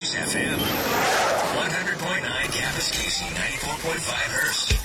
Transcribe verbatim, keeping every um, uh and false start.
F M. one hundred point nine Campus Casey, ninety-four point five Hertz.